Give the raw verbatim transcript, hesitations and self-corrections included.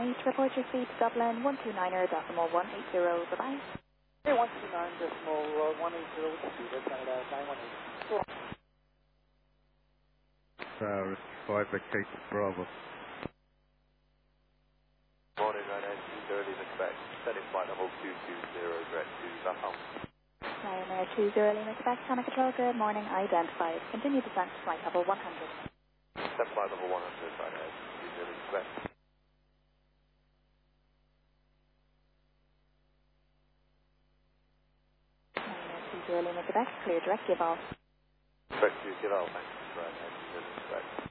East, report your speed to Dublin, one two niner decimal one eight zero, bye-bye. Hey, one two nine decimal one eight zero, speed, Canada nine one eight. Tower, five by Kate Bravo. Morning, nine eight two thirty, expect. Setting flight level two two zero, direct to Zaham. Ryanair two zero Lima Quebec, Channel Control, good morning, identified. Continue descent to flight level one hundred. Set flight level one hundred, Ryanair two zero, expect. Ryanair two zero Lima Quebec, clear direct give off. Direct to give out, thanks, Ryanair two zero, expect.